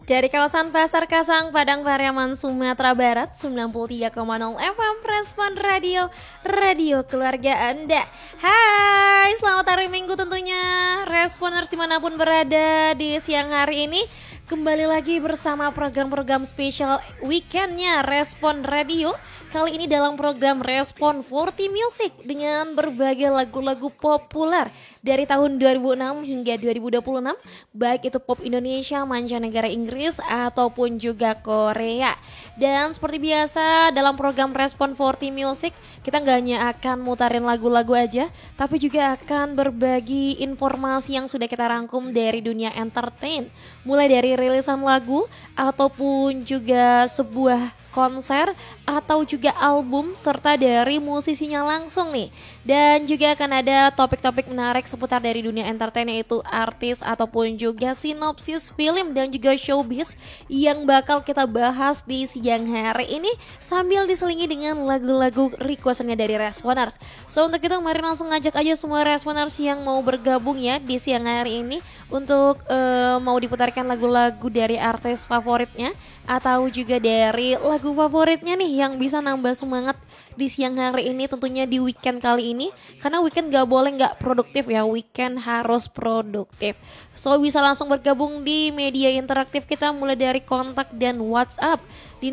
Dari kawasan Pasar Kasang, Padang Pariaman, Sumatera Barat, 93,0 FM Respon Radio, radio keluarga Anda. Hai, selamat hari Minggu tentunya, Responers dimanapun berada di siang hari ini. Kembali lagi bersama program-program spesial weekendnya Respon Radio. Kali ini dalam program Respon 40 Music dengan berbagai lagu-lagu populer dari tahun 2006 hingga 2026, baik itu pop Indonesia, mancanegara Inggris ataupun juga Korea. Dan seperti biasa dalam program Respon 40 Music, kita nggak hanya akan mutarin lagu-lagu aja, tapi juga akan berbagi informasi yang sudah kita rangkum dari dunia entertain, mulai dari rilisan lagu ataupun juga sebuah konser atau juga album serta dari musisinya langsung nih. Dan juga akan ada topik-topik menarik seputar dari dunia entertain, yaitu artis ataupun juga sinopsis film dan juga showbiz yang bakal kita bahas di siang hari ini sambil diselingi dengan lagu-lagu requestannya dari Responers. So untuk itu mari langsung ngajak aja semua Responers yang mau bergabung ya di siang hari ini untuk mau diputarkan lagu-lagu dari artis favoritnya atau juga dari lagu favoritnya nih yang bisa nambah semangat di siang hari ini, tentunya di weekend kali ini. Karena weekend gak boleh gak produktif ya, weekend harus produktif. So bisa langsung bergabung di media interaktif kita mulai dari kontak dan WhatsApp di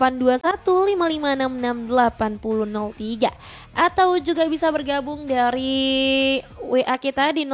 082155668003, atau juga bisa bergabung dari WA kita di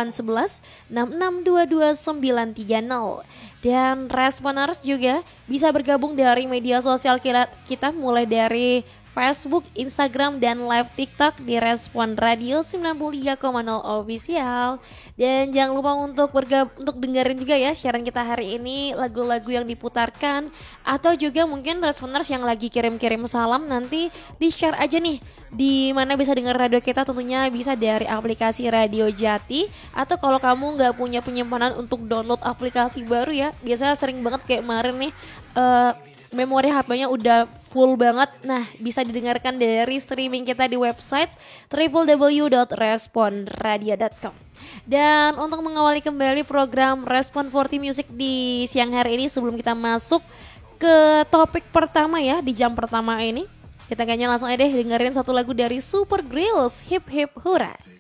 0811662230. Dan Responers juga bisa bergabung dari media sosial kita mulai dari Facebook, Instagram, dan live TikTok di Respon Radio 93,0 Official. Dan jangan lupa untuk dengerin juga ya siaran kita hari ini, lagu-lagu yang diputarkan, atau juga mungkin Responers yang lagi kirim-kirim salam nanti di-share aja nih di mana bisa denger radio kita, tentunya bisa dari aplikasi Radio Jati, atau kalau kamu nggak punya penyimpanan untuk download aplikasi baru ya, biasanya sering banget kayak kemarin nih memori HP-nya udah full banget. Nah, bisa didengarkan dari streaming kita di website www.responradio.com. Dan untuk mengawali kembali program Respon 40 Music di siang hari ini, sebelum kita masuk ke topik pertama ya di jam pertama ini, kita kayaknya langsung aja deh dengerin satu lagu dari Super Grills, Hip Hip Hura.